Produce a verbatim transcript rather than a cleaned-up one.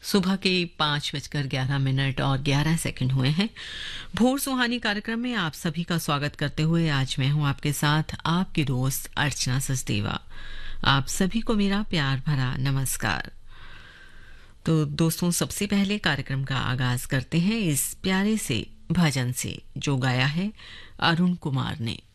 सुबह के पाँच बजकर ग्यारह मिनट और ग्यारह सेकंड हुए हैं। भोर सुहानी कार्यक्रम में आप सभी का स्वागत करते हुए आज मैं हूं आपके साथ आपकी दोस्त अर्चना सचदेवा। आप सभी को मेरा प्यार भरा नमस्कार। तो दोस्तों, सबसे पहले कार्यक्रम का आगाज करते हैं इस प्यारे से भजन से जो गाया है अरुण कुमार ने।